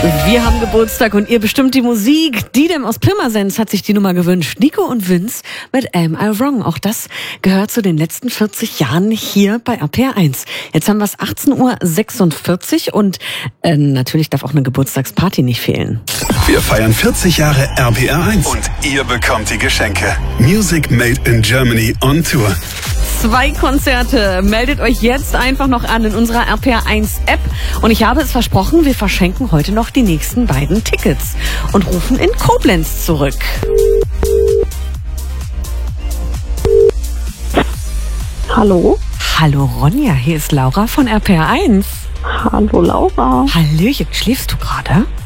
Wir haben Geburtstag und ihr bestimmt die Musik. Didem aus Pirmasens hat sich die Nummer gewünscht. Nico und Vince mit Am I Wrong. Auch das gehört zu den letzten 40 Jahren hier bei RPR1. Jetzt haben wir es 18:46 Uhr und natürlich darf auch eine Geburtstagsparty nicht fehlen. Wir feiern 40 Jahre RPR1 und ihr bekommt die Geschenke. Music Made in Germany on Tour. 2 Konzerte. Meldet euch jetzt einfach noch an in unserer RPR1 App. Und ich habe es versprochen, wir verschenken heute noch die nächsten beiden Tickets und rufen in Koblenz zurück. Hallo? Hallo Ronja, hier ist Laura von RPR1. Hallo Laura. Hallöchen, schläfst du gerade?